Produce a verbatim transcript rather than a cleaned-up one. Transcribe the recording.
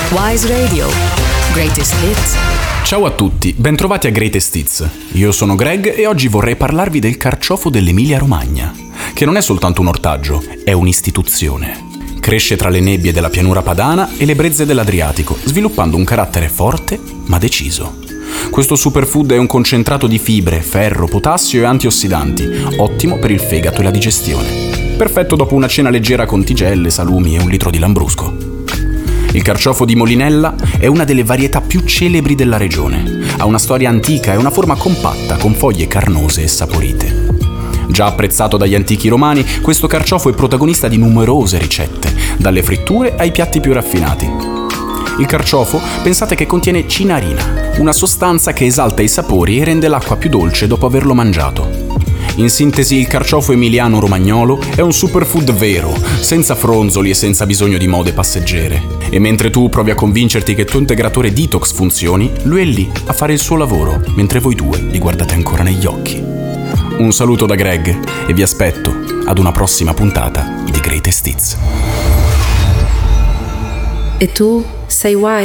Wise Radio. Greatest Hits. Ciao a tutti, bentrovati a Greatest Hits. Io sono Greg e oggi vorrei parlarvi del carciofo dell'Emilia Romagna, che non è soltanto un ortaggio, è un'istituzione. Cresce tra le nebbie della pianura padana e le brezze dell'Adriatico, sviluppando un carattere forte ma deciso. Questo superfood è un concentrato di fibre, ferro, potassio e antiossidanti, ottimo per il fegato e la digestione. Perfetto dopo una cena leggera con tigelle, salumi e un litro di lambrusco. Il carciofo di Molinella è una delle varietà più celebri della regione. Ha una storia antica e una forma compatta, con foglie carnose e saporite. Già apprezzato dagli antichi romani, questo carciofo è protagonista di numerose ricette, dalle fritture ai piatti più raffinati. Il carciofo pensate che contiene cinarina, una sostanza che esalta i sapori e rende l'acqua più dolce dopo averlo mangiato. In sintesi, il carciofo emiliano-romagnolo è un superfood vero, senza fronzoli e senza bisogno di mode passeggere. E mentre tu provi a convincerti che il tuo integratore detox funzioni, lui è lì a fare il suo lavoro, mentre voi due li guardate ancora negli occhi. Un saluto da Greg e vi aspetto ad una prossima puntata di Greatest Hits. E tu sei Wise?